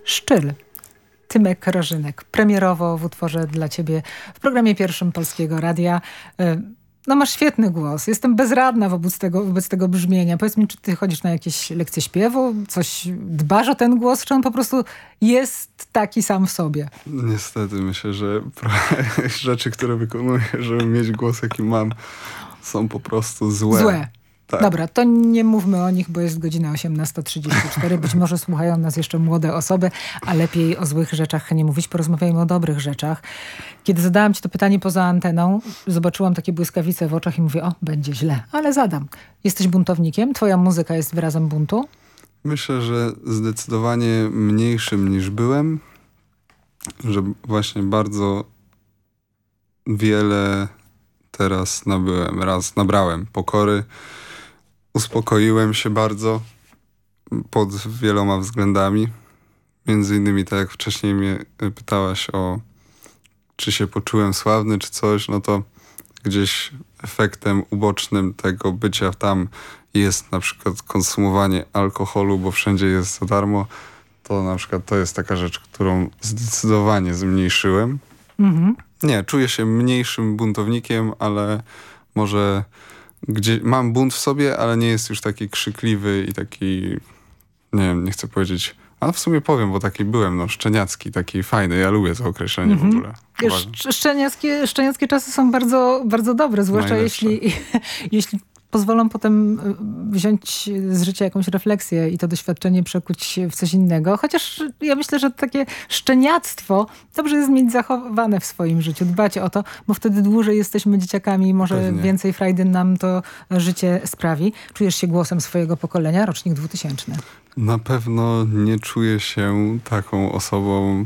Szczyl. Tymek Rożynek. Premierowo w utworze dla ciebie w programie pierwszym Polskiego Radia. No masz świetny głos. Jestem bezradna wobec tego brzmienia. Powiedz mi, czy ty chodzisz na jakieś lekcje śpiewu? Coś dbasz o ten głos? Czy on po prostu jest taki sam w sobie? Niestety myślę, że rzeczy, które wykonuję, żeby mieć głos jaki mam, są po prostu złe. Tak. Dobra, to nie mówmy o nich, bo jest godzina 18:34. Być może słuchają nas jeszcze młode osoby, a lepiej o złych rzeczach nie mówić. Porozmawiajmy o dobrych rzeczach. Kiedy zadałam ci to pytanie poza anteną, zobaczyłam takie błyskawice w oczach i mówię, będzie źle, ale zadam. Jesteś buntownikiem? Twoja muzyka jest wyrazem buntu? Myślę, że zdecydowanie mniejszym niż byłem, że właśnie bardzo wiele teraz nabyłem. Raz nabrałem pokory, uspokoiłem się bardzo pod wieloma względami. Między innymi, tak jak wcześniej mnie pytałaś o czy się poczułem sławny, czy coś, no to gdzieś efektem ubocznym tego bycia tam jest na przykład konsumowanie alkoholu, bo wszędzie jest za darmo. To na przykład to jest taka rzecz, którą zdecydowanie zmniejszyłem. Nie, czuję się mniejszym buntownikiem, ale może mam bunt w sobie, ale nie jest już taki krzykliwy i taki, nie wiem, nie chcę powiedzieć, ale w sumie powiem, bo taki byłem, szczeniacki, taki fajny. Ja lubię to określenie w ogóle. Szczeniackie czasy są bardzo, bardzo dobre, zwłaszcza jeśli pozwolą potem wziąć z życia jakąś refleksję i to doświadczenie przekuć w coś innego. Chociaż ja myślę, że takie szczeniactwo dobrze jest mieć zachowane w swoim życiu. Dbać o to, bo wtedy dłużej jesteśmy dzieciakami i może Pewnie. więcej frajdy nam to życie sprawi. Czujesz się głosem swojego pokolenia? Rocznik 2000. Na pewno nie czuję się taką osobą,